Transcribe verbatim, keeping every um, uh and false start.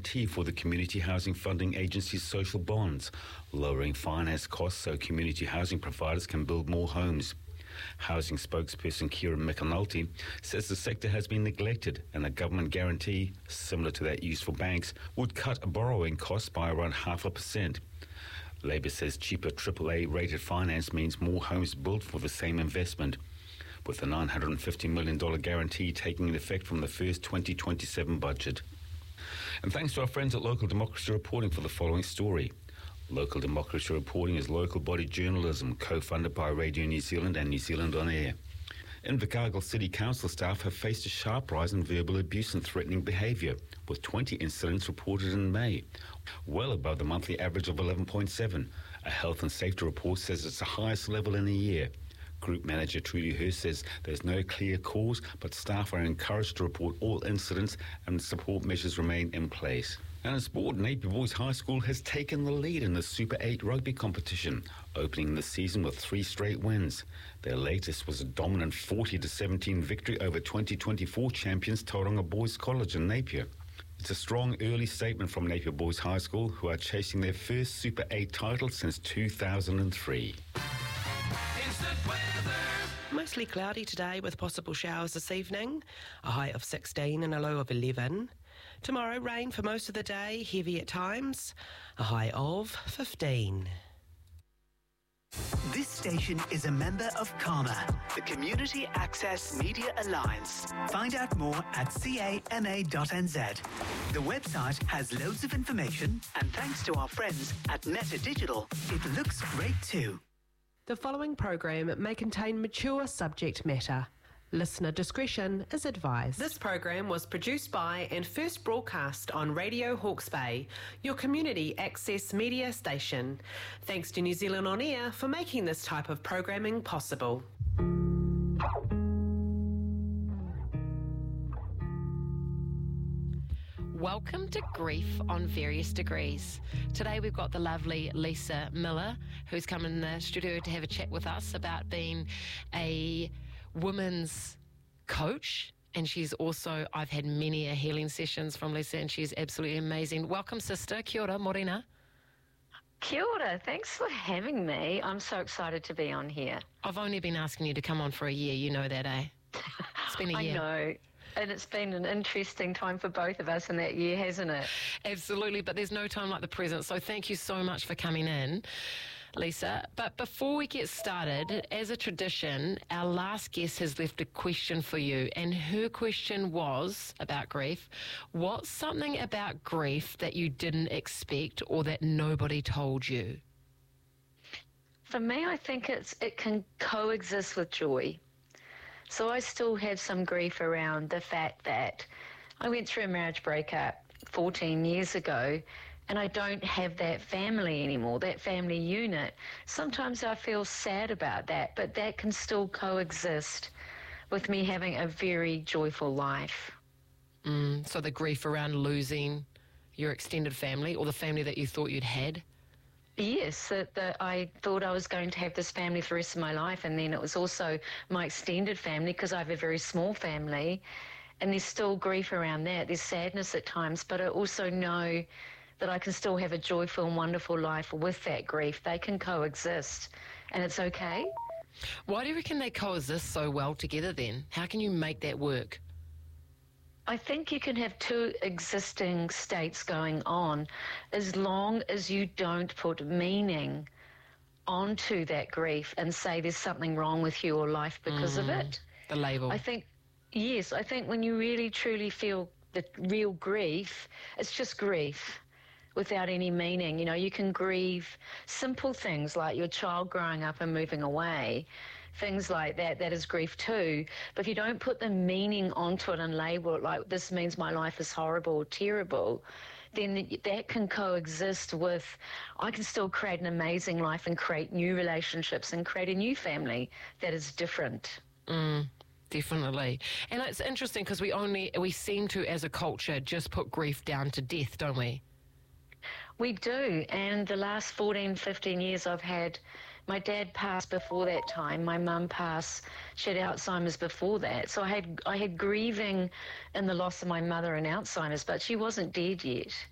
guarantee for the Community Housing Funding Agency's social bonds, lowering finance costs so community housing providers can build more homes. Housing spokesperson Kieran McAnulty says the sector has been neglected and a government guarantee, similar to that used for banks, would cut borrowing costs by around half a percent. Labour says cheaper triple A rated finance means more homes built for the same investment, with the nine hundred fifty million dollars guarantee taking effect from the first twenty twenty-seven budget. And thanks to our friends at Local Democracy Reporting for the following story. Local Democracy Reporting is local body journalism co-funded by Radio New Zealand and New Zealand On Air. Invercargill City Council staff have faced a sharp rise in verbal abuse and threatening behaviour, with twenty incidents reported in May, well above the monthly average of eleven point seven. A health and safety report says it's the highest level in a year. Group Manager Trudy Hurst says there's no clear cause, but staff are encouraged to report all incidents and support measures remain in place. And in sport, Napier Boys High School has taken the lead in the Super eight rugby competition, opening the season with three straight wins. Their latest was a dominant forty to seventeen victory over twenty twenty-four champions Tauranga Boys College in Napier. It's a strong early statement from Napier Boys High School, who are chasing their first Super eight title since two thousand three. Mostly cloudy today with possible showers this evening, a high of sixteen and a low of eleven. Tomorrow, rain for most of the day, heavy at times, a high of fifteen. This station is a member of CAMA, the Community Access Media Alliance. Find out more at C A M A dot N Z. The website has loads of information, and thanks to our friends at Meta Digital, it looks great too. The following program may contain mature subject matter. Listener discretion is advised. This program was produced by and first broadcast on Radio Hawke's Bay, your community access media station. Thanks to New Zealand On Air for making this type of programming possible. Welcome to Grief on Various Degrees. Today we've got the lovely Lisa Miller, who's come in the studio to have a chat with us about being a women's coach. And she's also, I've had many a healing sessions from Lisa, and she's absolutely amazing. Welcome, sister. Kia ora, morena. Kia ora. Thanks for having me. I'm so excited to be on here. I've only been asking you to come on for a year. You know that, eh? It's been a year. I know. And it's been an interesting time for both of us in that year, hasn't it? Absolutely, but there's no time like the present. So thank you so much for coming in, Lisa. But before we get started, as a tradition, our last guest has left a question for you. And her question was about grief. What's something about grief that you didn't expect or that nobody told you? For me, I think it's it can coexist with joy. So I still have some grief around the fact that I went through a marriage breakup fourteen years ago, and I don't have that family anymore, that family unit. Sometimes I feel sad about that, but that can still coexist with me having a very joyful life. Mm, so the grief around losing your extended family or the family that you thought you'd had? Yes, that, that I thought I was going to have this family for the rest of my life, and then it was also my extended family because I have a very small family, and there's still grief around that. There's sadness at times, but I also know that I can still have a joyful and wonderful life with that grief. They can coexist, and it's okay. Why do you reckon they coexist so well together then? How can you make that work? I think you can have two existing states going on as long as you don't put meaning onto that grief and say there's something wrong with you or life because mm, of it. The label. I think, yes, I think when you really truly feel the real grief, it's just grief without any meaning. You know, you can grieve simple things like your child growing up and moving away. Things like that, that is grief too. But if you don't put the meaning onto it and label it like this means my life is horrible or terrible, then that can coexist with I can still create an amazing life and create new relationships and create a new family that is different. Mm. Definitely. And it's interesting because we only, we seem to, as a culture, just put grief down to death, don't we? We do, and the last fourteen, fifteen years I've had, my dad passed before that time, my mum passed, she had Alzheimer's before that, so I had I had grieving in the loss of my mother and Alzheimer's, but she wasn't dead yet.